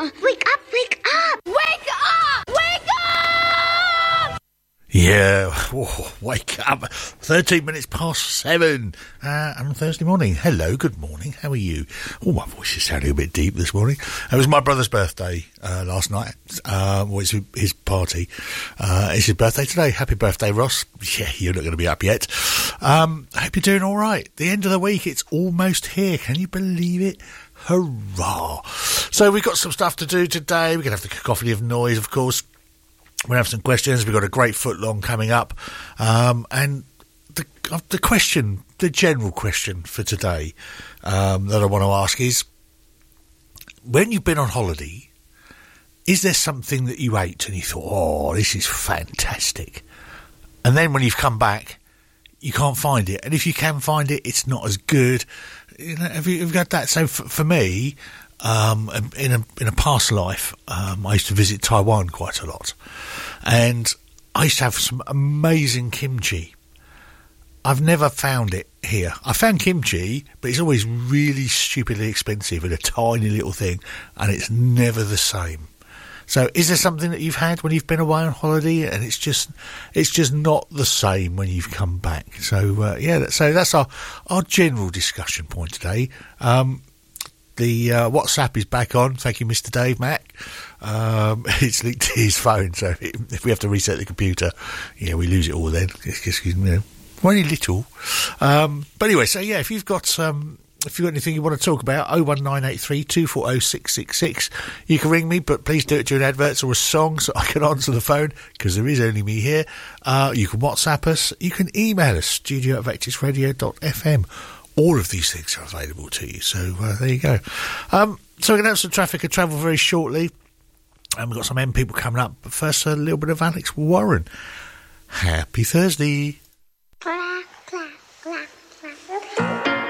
Wake up, wake up! Wake up! Wake up! Yeah, wake up. 13 minutes past 7 on Thursday morning. Hello, good morning. How are you? Oh, my voice is sounding a bit deep this morning. It was my brother's birthday last night. It's his party. It's his birthday today. Happy birthday, Ross. Yeah, you're not going to be up yet. I hope you're doing all right. The end of the week, it's almost here. Can you believe it? Hurrah. So we've got some stuff to do today. We're going to have the Cacophony of Noise, of course. We'll have some questions. We've got a great footlong coming up. And the question, the general question for today that I want to ask is, when you've been on holiday, is there something that you ate and you thought, oh, this is fantastic? And then when you've come back, you can't find it. And if you can find it, it's not as good. You know, have you got that? So for me, in a past life, I used to visit Taiwan quite a lot, and I used to have some amazing kimchi. I've never found it here. I found kimchi, but it's always really stupidly expensive in a tiny little thing, and it's never the same. So is there something that you've had when you've been away on holiday and it's just not the same when you've come back? So so that's our general discussion point today. The WhatsApp is back on. Thank you, Mr. Dave Mack. It's linked to his phone, so if we have to reset the computer, we lose it all then. It's just, very little. But anyway, so if you've got anything you want to talk about, 01983 240 666, you can ring me, but please do it during adverts or a song so I can answer the phone, because there is only me here. You can WhatsApp us. You can email us, studio@vectisradio.fm. All of these things are available to you. So there you go. So we're going to have some traffic and travel very shortly. And we've got some M people coming up. But first, a little bit of Alex Warren. Happy Thursday. Clap, clap, clap, clap.